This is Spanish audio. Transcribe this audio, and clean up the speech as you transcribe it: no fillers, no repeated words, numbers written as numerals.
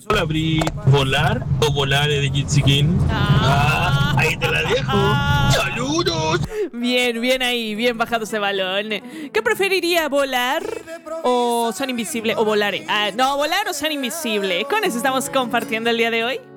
Hola, Bri. ¿Volar o volar de Jitsi King? Ahí te la dejo. ¡Saludos! Bien, bien ahí, bien bajado ese balón. ¿Qué preferiría, volar o ser invisible? O volar. No, volar o ser invisible. Con eso estamos compartiendo el día de hoy.